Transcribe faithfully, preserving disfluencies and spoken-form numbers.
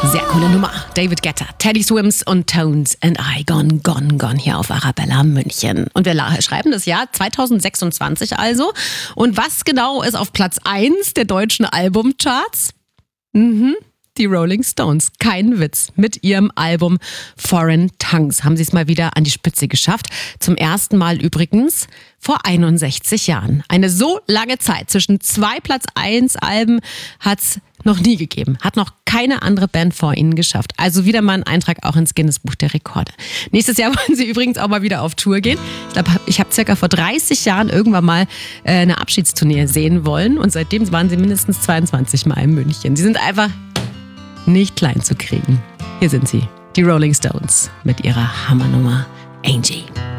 Sehr coole Nummer. David Guetta, Teddy Swims und Tones and I. Gone, gone, gone hier auf Arabella München. Und wir schreiben das Jahr zweitausendsechsundzwanzig also. Und was genau ist auf Platz eins der deutschen Albumcharts? Mhm. Die Rolling Stones, kein Witz, mit ihrem Album Foreign Tongues haben sie es mal wieder an die Spitze geschafft. Zum ersten Mal übrigens vor einundsechzig Jahren. Eine so lange Zeit zwischen zwei Platz eins Alben hat es noch nie gegeben. Hat noch keine andere Band vor ihnen geschafft. Also wieder mal ein Eintrag auch ins Guinness-Buch der Rekorde. Nächstes Jahr wollen sie übrigens auch mal wieder auf Tour gehen. Ich glaube, ich habe circa vor dreißig Jahren irgendwann mal äh, eine Abschiedstournee sehen wollen. Und seitdem waren sie mindestens zweiundzwanzig Mal in München. Sie sind einfach nicht klein zu kriegen. Hier sind sie, die Rolling Stones mit ihrer Hammernummer Angie.